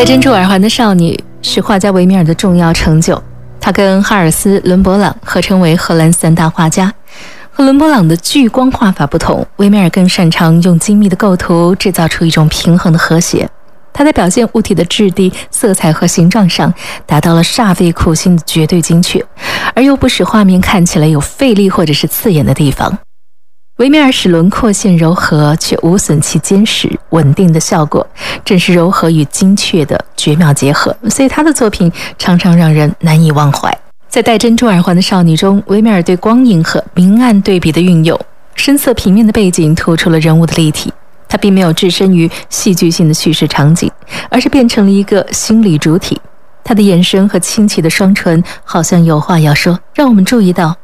戴珍珠耳环的少女是画家维米尔的重要成就，她跟哈尔斯、伦勃朗合称为荷兰三大画家。和伦勃朗的聚光画法不同，维米尔更擅长用精密的构图制造出一种平衡的和谐。他在表现物体的质地、色彩和形状上达到了煞费苦心的绝对精确，而又不使画面看起来有费力或者是刺眼的地方。维米尔使轮廓线柔和，却无损其坚实稳定的效果，正是柔和与精确的绝妙结合，所以他的作品常常让人难以忘怀。在戴珍珠耳环的少女中，维米尔对光影和明暗对比的运用，深色平面的背景突出了人物的立体。他并没有置身于戏剧性的叙事场景，而是变成了一个心理主体。他的眼神和清奇的双唇好像有话要说，让我们注意到